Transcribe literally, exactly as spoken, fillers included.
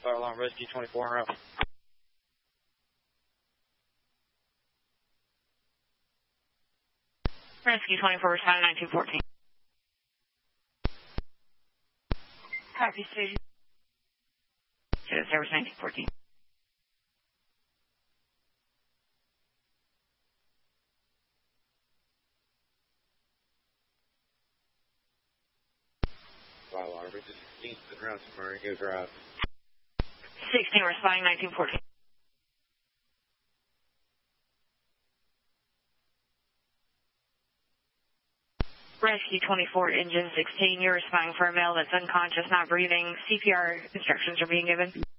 Fire alarm, Rescue twenty-four en route. Rescue twenty-four, responding nineteen fourteen. Copy, station. To the service nineteen fourteen. Fire alarm, Rescue sixteen, en route to Marengo Drive. sixteen, responding nineteen fourteen. Rescue twenty-four, engine sixteen, you're responding for a male that's unconscious, not breathing. C P R instructions are being given.